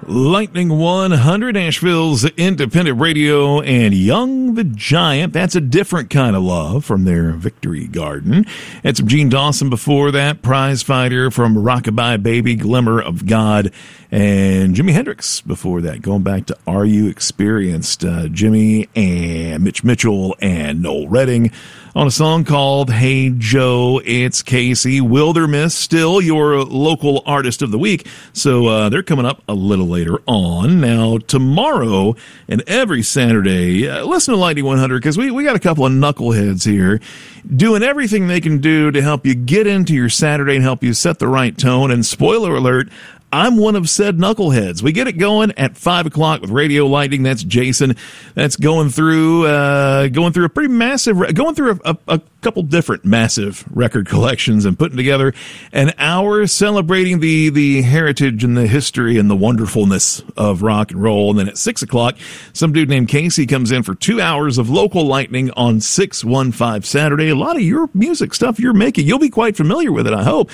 Lightning 100, Nashville's independent radio, and Young the Giant. That's a different kind of love from their Victory Garden. And some Gene Dawson before that, Prize Fighter from Rockabye Baby, Glimmer of God, and Jimi Hendrix before that, going back to Are You Experienced? Jimmy and Mitch Mitchell and Noel Redding on a song called Hey Joe, It's Casey. Wildermiss, still your local artist of the week, so they're coming up a little later on. Now, tomorrow and every Saturday, listen to Lightning 100, because we got a couple of knuckleheads here doing everything they can do to help you get into your Saturday and help you set the right tone. And spoiler alert, I'm one of said knuckleheads. We get it going at 5 o'clock with Radio Lightning. That's Jason. That's going through a pretty massive, a couple different massive record collections and putting together an hour celebrating the heritage and the history and the wonderfulness of rock and roll. And then at 6 o'clock, some dude named Casey comes in for 2 hours of local lightning on 615 Saturday. A lot of your music stuff you're making, you'll be quite familiar with it, I hope.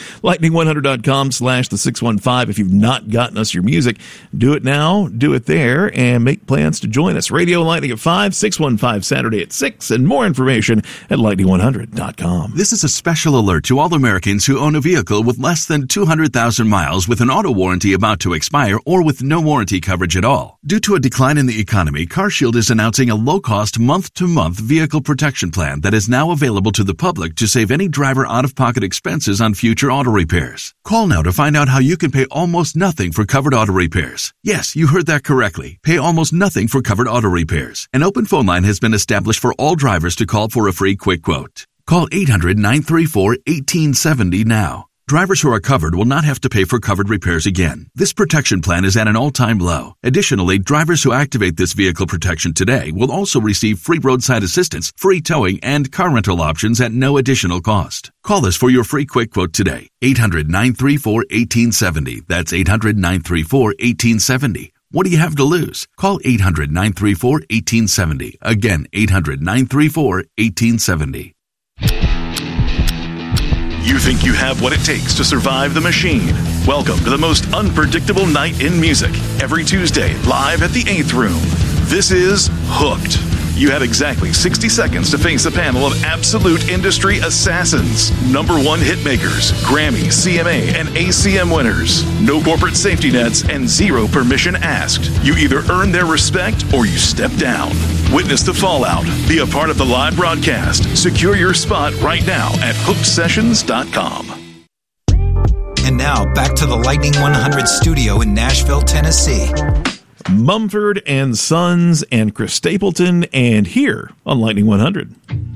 Lightning100.com/the615. If you've not gotten us your music, do it now, do it there, and make plans to join us. Radio Lightning at 5, 615 Saturday at 6, and more information at lightning100.com. This is a special alert to all Americans who own a vehicle with less than 200,000 miles with an auto warranty about to expire or with no warranty coverage at all. Due to a decline in the economy, CarShield is announcing a low-cost month-to-month vehicle protection plan that is now available to the public to save any driver out-of-pocket expenses on future auto repairs. Call now to find out how you can pay almost nothing for covered auto repairs. Yes, you heard that correctly. Pay almost nothing for covered auto repairs. An open phone line has been established for all drivers to call for a free quick quote. Call 800-934-1870 now. Drivers who are covered will not have to pay for covered repairs again. This protection plan is at an all-time low. Additionally, drivers who activate this vehicle protection today will also receive free roadside assistance, free towing, and car rental options at no additional cost. Call us for your free quick quote today. 800-934-1870. That's 800-934-1870. What do you have to lose? Call 800-934-1870. Again, 800-934-1870. You think you have what it takes to survive the machine? Welcome to the most unpredictable night in music. Every Tuesday, live at the 8th Room. This is Hooked. You have exactly 60 seconds to face a panel of absolute industry assassins. #1 hitmakers, Grammy, CMA, and ACM winners. No corporate safety nets and zero permission asked. You either earn their respect or you step down. Witness the fallout. Be a part of the live broadcast. Secure your spot right now at hookedsessions.com. And now, back to the Lightning 100 studio in Nashville, Tennessee. Mumford and Sons and Chris Stapleton, and here on Lightning 100.